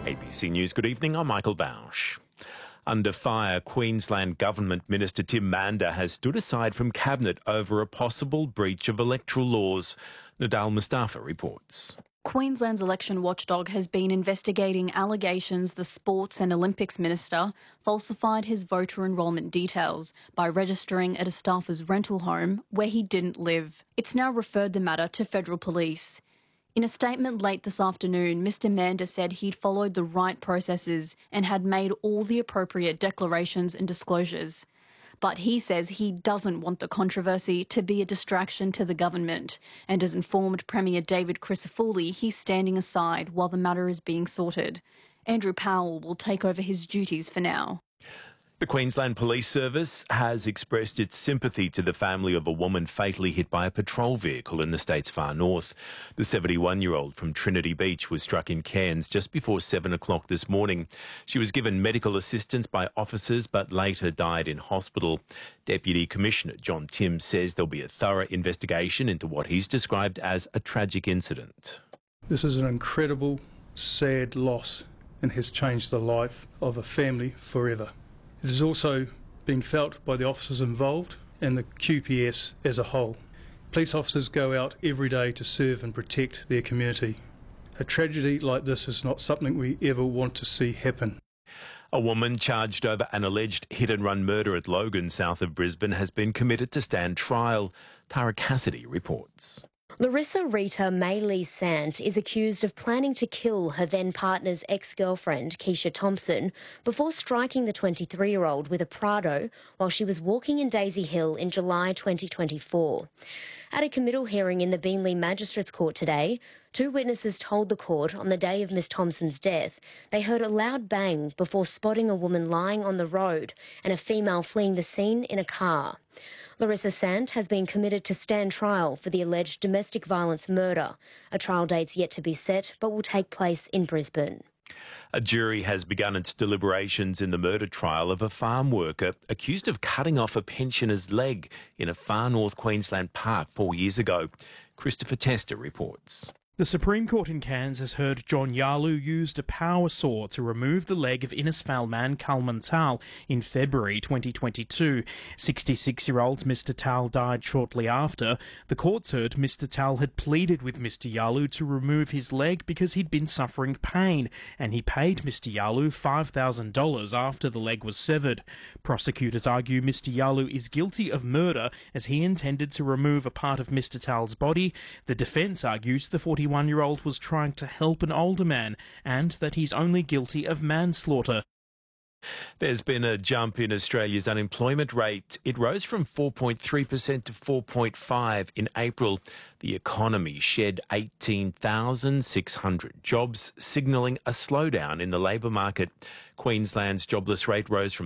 ABC News, good evening. I'm Michael Bausch. Under fire, Queensland Government Minister Tim Mander has stood aside from Cabinet over a possible breach of electoral laws. Nadal Mustafa reports. Queensland's election watchdog has been investigating allegations the Sports and Olympics Minister falsified his voter enrolment details by registering at a staffer's rental home where he didn't live. It's now referred the matter to federal police. In a statement late this afternoon, Mr Mander said he'd followed the right processes and had made all the appropriate declarations and disclosures. But he says he doesn't want the controversy to be a distraction to the government and has informed Premier David Crisafulli he's standing aside while the matter is being sorted. Andrew Powell will take over his duties for now. The Queensland Police Service has expressed its sympathy to the family of a woman fatally hit by a patrol vehicle in the state's far north. The 71-year-old from Trinity Beach was struck in Cairns just before 7 o'clock this morning. She was given medical assistance by officers but later died in hospital. Deputy Commissioner John Tim says there'll be a thorough investigation into what he's described as a tragic incident. This is an incredible, sad loss and has changed the life of a family forever. It has also been felt by the officers involved and the QPS as a whole. Police officers go out every day to serve and protect their community. A tragedy like this is not something we ever want to see happen. A woman charged over an alleged hit-and-run murder at Logan, south of Brisbane, has been committed to stand trial. Tara Cassidy reports. Larissa Rita Maylee Sant is accused of planning to kill her then-partner's ex-girlfriend, Keisha Thompson, before striking the 23-year-old with a Prado while she was walking in Daisy Hill in July 2024. At a committal hearing in the Beenleigh Magistrates Court today, two witnesses told the court on the day of Miss Thompson's death they heard a loud bang before spotting a woman lying on the road and a female fleeing the scene in a car. Larissa Sant has been committed to stand trial for the alleged domestic violence murder. A trial date's yet to be set, but will take place in Brisbane. A jury has begun its deliberations in the murder trial of a farm worker accused of cutting off a pensioner's leg in a far north Queensland park 4 years ago. Christopher Tester reports. The Supreme Court in Cairns has heard John Yalu used a power saw to remove the leg of Innisfail man Kalman Tal in February 2022. 66-year-old Mr Tal died shortly after. The courts heard Mr Tal had pleaded with Mr Yalu to remove his leg because he'd been suffering pain, and he paid Mr Yalu $5,000 after the leg was severed. Prosecutors argue Mr Yalu is guilty of murder as he intended to remove a part of Mr Tal's body. The defence argues the 41-year-old was trying to help an older man and that he's only guilty of manslaughter. There's been a jump in Australia's unemployment rate. It rose from 4.3% to 4.5% in April. The economy shed 18,600 jobs, signalling a slowdown in the labour market. Queensland's jobless rate rose from